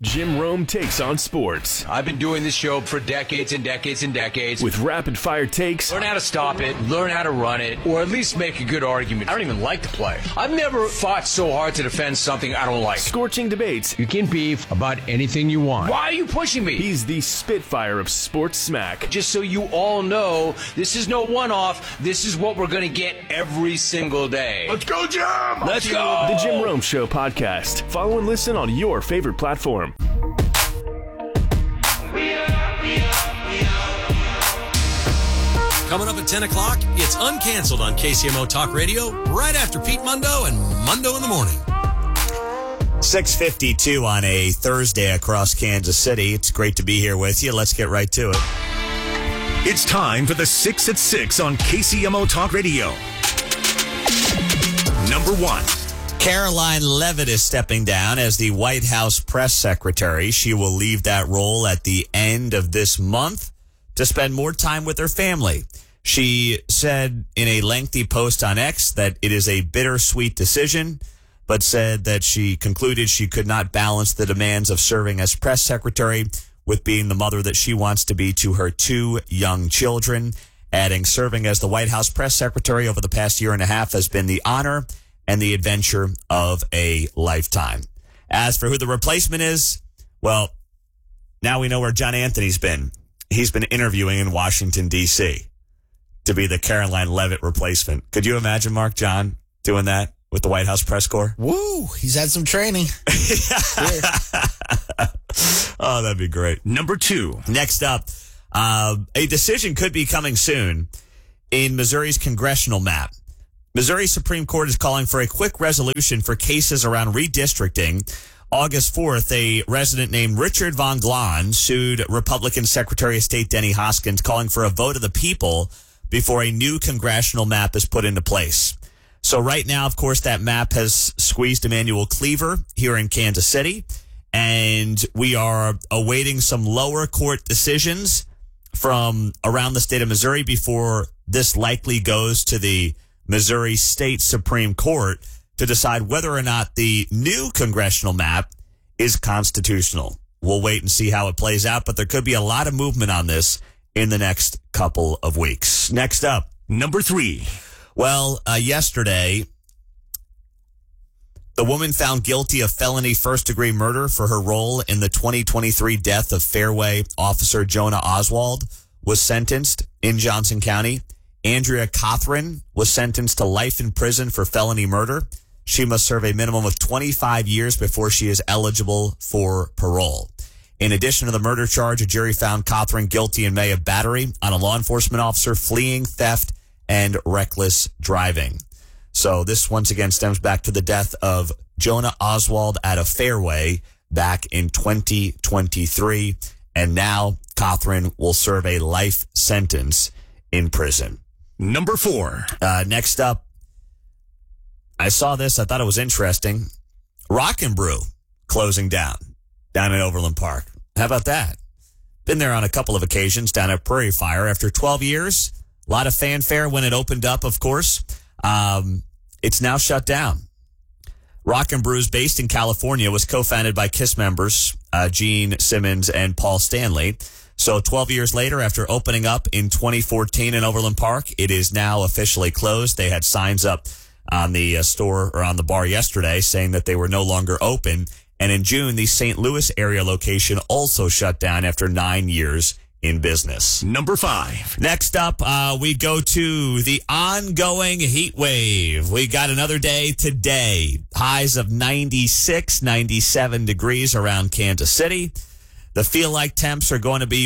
Jim Rome takes on sports. I've been doing this show for decades and decades and decades. With rapid-fire takes. Learn how to stop it, learn how to run it, or at least make a good argument. I don't even like to play. I've never fought so hard to defend something I don't like. Scorching debates. You can beef about anything you want. Why are you pushing me? He's the Spitfire of sports smack. Just so you all know, this is no one-off. This is what we're going to get every single day. Let's go, Jim! Let's go! The Jim Rome Show podcast. Follow and listen on your favorite platform. Coming up at 10 o'clock, it's Uncanceled on KCMO Talk Radio, right after Pete Mundo and Mundo in the Morning. 6:52 on a Thursday across Kansas City. It's great to be here with you. Let's get right to it. It's time for the 6 at 6 on KCMO Talk Radio. Number 1. Caroline Leavitt is stepping down as the White House press secretary. She will leave that role at the end of this month to spend more time with her family. She said in a lengthy post on X that it is a bittersweet decision, but said that she concluded she could not balance the demands of serving as press secretary with being the mother that she wants to be to her 2 young children, adding serving as the White House press secretary over the past year and a half has been the honor and the adventure of a lifetime. As for who the replacement is, well, now we know where John Anthony's been. He's been interviewing in Washington, D.C. to be the Caroline Leavitt replacement. Could you imagine Mark John doing that with the White House press corps? Woo! He's had some training. Oh, that'd be great. Number 2. Next up, a decision could be coming soon in Missouri's congressional map. Missouri Supreme Court is calling for a quick resolution for cases around redistricting. August 4th, a resident named Richard Von Glahn sued Republican Secretary of State Denny Hoskins, calling for a vote of the people before a new congressional map is put into place. So right now, of course, that map has squeezed Emanuel Cleaver here in Kansas City, and we are awaiting some lower court decisions from around the state of Missouri before this likely goes to the Missouri State Supreme Court to decide whether or not the new congressional map is constitutional. We'll wait and see how it plays out, but there could be a lot of movement on this in the next couple of weeks. Next up. Number 3. Well, yesterday, the woman found guilty of felony first-degree murder for her role in the 2023 death of Fairway officer Jonah Oswald was sentenced in Johnson County. Andrea Cothran was sentenced to life in prison for felony murder. She must serve a minimum of 25 years before she is eligible for parole. In addition to the murder charge, a jury found Cothran guilty in May of battery on a law enforcement officer, fleeing, theft, and reckless driving. So this once again stems back to the death of Jonah Oswald at a Fairway back in 2023. And now Cothran will serve a life sentence in prison. Number 4. Next up, I saw this. I thought it was interesting. Rock and Brew closing down in Overland Park. How about that? Been there on a couple of occasions down at Prairie Fire after 12 years. A lot of fanfare when it opened up, of course. It's now shut down. Rock and Brews, based in California, was co-founded by KISS members Gene Simmons and Paul Stanley. So 12 years later, after opening up in 2014 in Overland Park, it is now officially closed. They had signs up on the store or on the bar yesterday saying that they were no longer open. And in June, the St. Louis area location also shut down after 9 years in business. Number 5. Next up, we go to the ongoing heat wave. We got another day today. Highs of 96, 97 degrees around Kansas City. The feel-like temps are going to be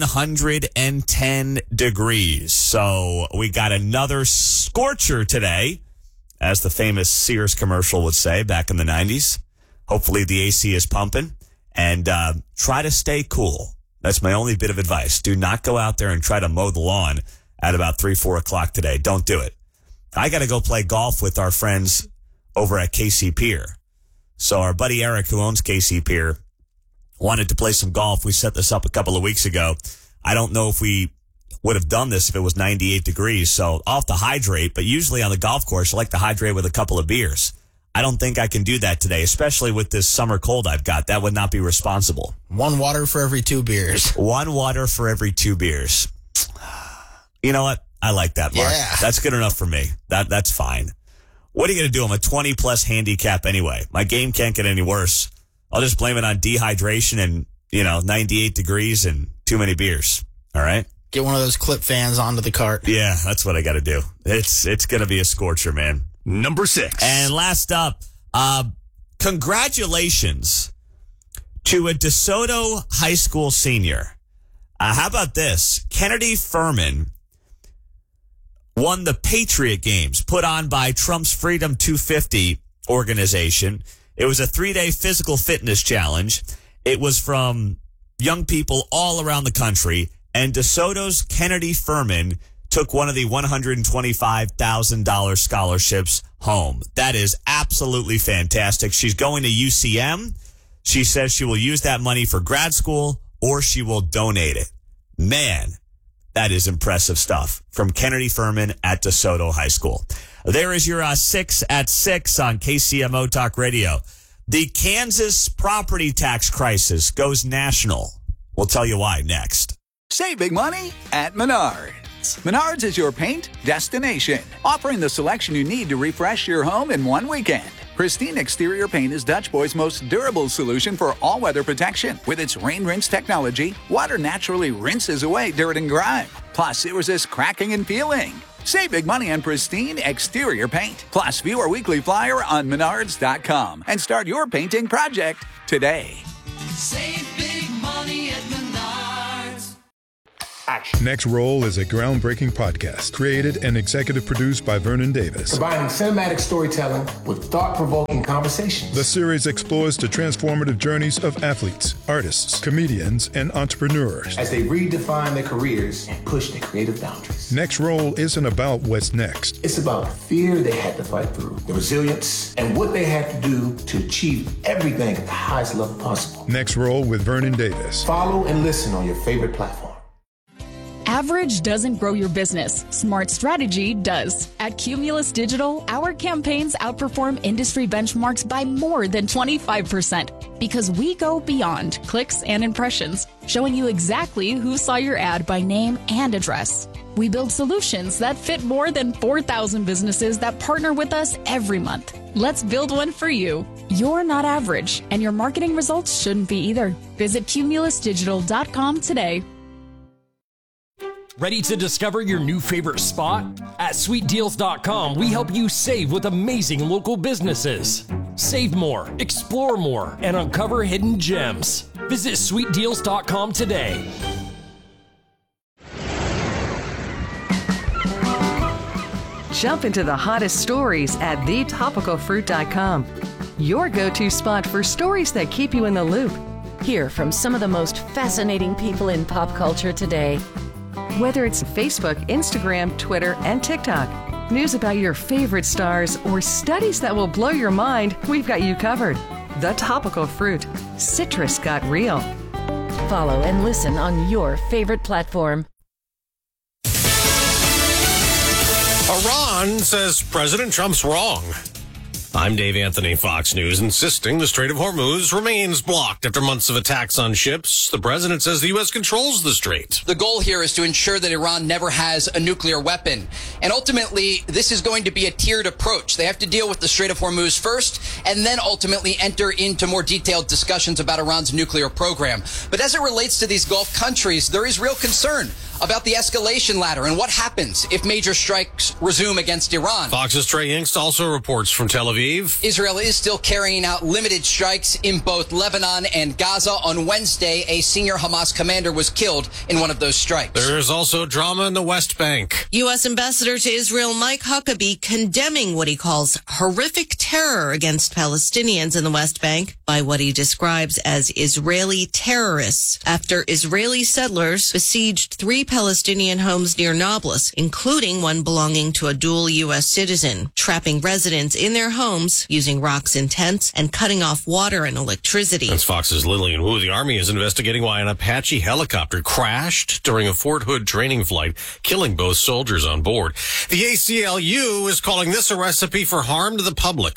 110 degrees. So we got another scorcher today, as the famous Sears commercial would say back in the 90s. Hopefully the AC is pumping. And try to stay cool. That's my only bit of advice. Do not go out there and try to mow the lawn at about 3, 4 o'clock today. Don't do it. I got to go play golf with our friends over at KC Pier. So our buddy Eric, who owns KC Pier, wanted to play some golf. We set this up a couple of weeks ago. I don't know if we would have done this if it was 98 degrees. So I'll have to hydrate, but usually on the golf course, I like to hydrate with a couple of beers. I don't think I can do that today, especially with this summer cold I've got. That would not be responsible. 1 water for every 2 beers. 1 water for every 2 beers. You know what? I like that, Mark. Yeah. That's good enough for me. That's fine. What are you going to do? I'm a 20-plus handicap anyway. My game can't get any worse. I'll just blame it on dehydration and, 98 degrees and too many beers. All right? Get one of those clip fans onto the cart. Yeah, that's what I got to do. It's going to be a scorcher, man. Number 6. And last up, congratulations to a DeSoto High School senior. How about this? Kennedy Furman won the Patriot Games put on by Trump's Freedom 250 organization. It was a 3-day physical fitness challenge. It was from young people all around the country, and DeSoto's Kennedy Furman took one of the $125,000 scholarships home. That is absolutely fantastic. She's going to UCM. She says she will use that money for grad school or she will donate it. Man, that is impressive stuff from Kennedy Furman at DeSoto High School. There is your 6 at 6 on KCMO Talk Radio. The Kansas property tax crisis goes national. We'll tell you why next. Save big money at Menards. Menards is your paint destination, offering the selection you need to refresh your home in one weekend. Pristine Exterior Paint is Dutch Boy's most durable solution for all-weather protection. With its rain rinse technology, water naturally rinses away dirt and grime. Plus, it resists cracking and peeling. Save big money on Pristine Exterior Paint. Plus, view our weekly flyer on Menards.com and start your painting project today. Save big money at Menards. Next Roll is a groundbreaking podcast created and executive produced by Vernon Davis. Combining cinematic storytelling with thought-provoking conversations. The series explores the transformative journeys of athletes, artists, comedians, and entrepreneurs as they redefine their careers and push their creative boundaries. Next Roll isn't about what's next. It's about the fear they had to fight through, the resilience, and what they had to do to achieve everything at the highest level possible. Next Roll with Vernon Davis. Follow and listen on your favorite platform. Average doesn't grow your business. Smart strategy does. At Cumulus Digital, our campaigns outperform industry benchmarks by more than 25% because we go beyond clicks and impressions, showing you exactly who saw your ad by name and address. We build solutions that fit more than 4,000 businesses that partner with us every month. Let's build one for you. You're not average, and your marketing results shouldn't be either. Visit cumulusdigital.com today. Ready to discover your new favorite spot? At sweetdeals.com, we help you save with amazing local businesses. Save more, explore more, and uncover hidden gems. Visit sweetdeals.com today. Jump into the hottest stories at thetopicalfruit.com. Your go-to spot for stories that keep you in the loop. Hear from some of the most fascinating people in pop culture today. Whether it's Facebook, Instagram, Twitter, and TikTok, news about your favorite stars, or studies that will blow your mind, we've got you covered. The Topical Fruit. Citrus got real. Follow and listen on your favorite platform. Iran says President Trump's wrong. I'm Dave Anthony, Fox News, insisting the Strait of Hormuz remains blocked after months of attacks on ships. The president says the U.S. controls the strait. The goal here is to ensure that Iran never has a nuclear weapon. And ultimately, this is going to be a tiered approach. They have to deal with the Strait of Hormuz first, and then ultimately enter into more detailed discussions about Iran's nuclear program. But as it relates to these Gulf countries, there is real concern about the escalation ladder and what happens if major strikes resume against Iran. Fox's Trey Yingst also reports from Tel Aviv. Israel is still carrying out limited strikes in both Lebanon and Gaza. On Wednesday, a senior Hamas commander was killed in one of those strikes. There is also drama in the West Bank. U.S. Ambassador to Israel Mike Huckabee condemning what he calls horrific terror against Palestinians in the West Bank by what he describes as Israeli terrorists after Israeli settlers besieged 3 Palestinian homes near Nablus, including one belonging to a dual U.S. citizen, trapping residents in their homes using rocks in tents and cutting off water and electricity. That's Fox's Lillian Wu. The Army is investigating why an Apache helicopter crashed during a Fort Hood training flight, killing both soldiers on board. The ACLU is calling this a recipe for harm to the public.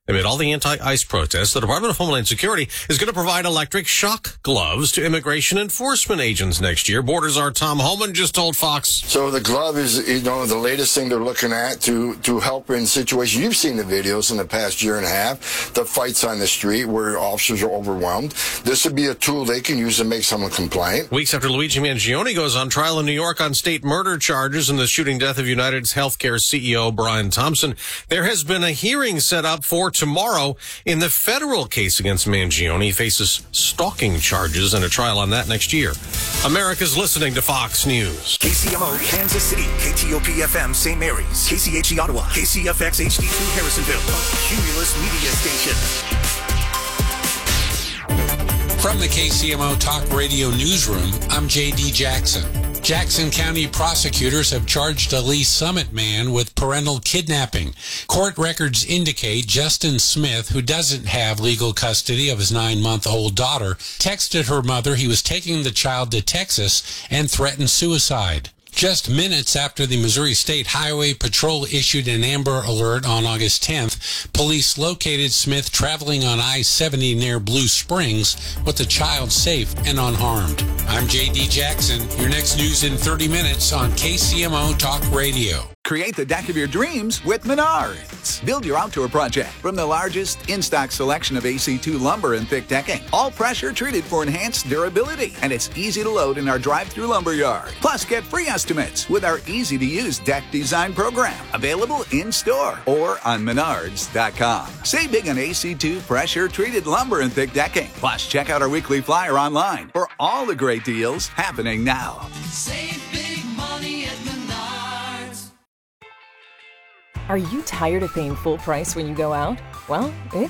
Amid all the anti-ICE protests, the Department of Homeland Security is going to provide electric shock gloves to immigration enforcement agents next year. Border Czar Tom Homan just told Fox. So the glove is, the latest thing they're looking at to help in situations. You've seen the videos in the past year and a half, the fights on the street where officers are overwhelmed. This would be a tool they can use to make someone compliant. Weeks after Luigi Mangione goes on trial in New York on state murder charges in the shooting death of United's healthcare CEO Brian Thompson, there has been a hearing set up for tomorrow in the federal case against Mangione. He faces stalking charges and a trial on that next year. America's listening to Fox News. KCMO, Kansas City, KTOP FM, St. Mary's, KCHE Ottawa, KCFX HD2 Harrisonville, Cumulus Media Station. From the KCMO Talk Radio Newsroom, I'm J.D. Jackson. Jackson County prosecutors have charged a Lee Summit man with parental kidnapping. Court records indicate Justin Smith, who doesn't have legal custody of his 9-month-old daughter, texted her mother he was taking the child to Texas and threatened suicide. Just minutes after the Missouri State Highway Patrol issued an Amber Alert on August 10th, police located Smith traveling on I-70 near Blue Springs with the child safe and unharmed. I'm J.D. Jackson. Your next news in 30 minutes on KCMO Talk Radio. Create the deck of your dreams with Menards. Build your outdoor project from the largest in-stock selection of AC2 lumber and thick decking. All pressure treated for enhanced durability. And it's easy to load in our drive-through lumber yard. Plus, get free estimates with our easy-to-use deck design program. Available in-store or on Menards.com. Save big on AC2 pressure-treated lumber and thick decking. Plus, check out our weekly flyer online for all the great deals happening now. Save big money at Menards. Are you tired of paying full price when you go out? Well, it's